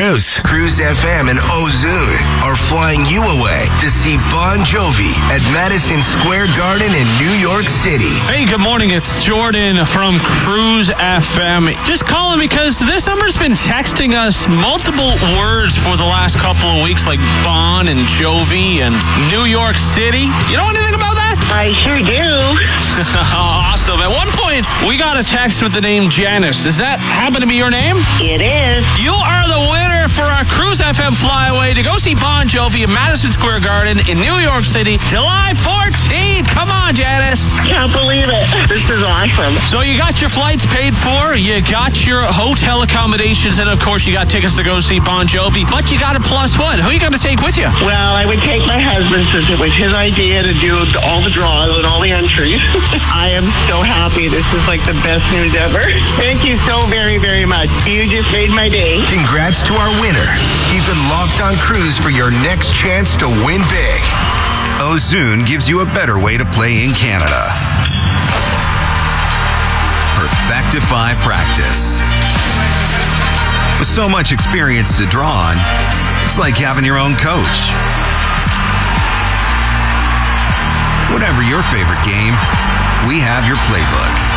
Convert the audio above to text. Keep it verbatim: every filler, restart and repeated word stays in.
Cruise. Cruise F M and Ozune are flying you away to see Bon Jovi at Madison Square Garden in New York City. Hey, good morning. It's Jordan from Cruise F M. Just calling because this number's been texting us multiple words for the last couple of weeks, like Bon and Jovi and New York City. You know anything about that? I sure do. Awesome. At one point, we got a text with the name Janice. Does that happen to be your name? It is. You are the winner for our Cruise F M flyaway to go see Bon Jovi at Madison Square Garden in New York City, July fourteenth. Come on, Janice. Can't believe it. This is awesome. So you got your flights paid for, you got your hotel accommodations, and of course you got tickets to go see Bon Jovi, but you got a plus one. Who are you going to take with you? Well, I would take my husband since it was his idea to do all the draws and all the entries. I am so happy. This is like the best news ever. Thank you so very, very much. You just made my day. Congrats to our winner. Keep it locked on Cruise for your next chance to win big. Ozune gives you a better way to play in Canada. Perfectify practice. With so much experience to draw on, it's like having your own coach. Whatever your favorite game, we have your playbook.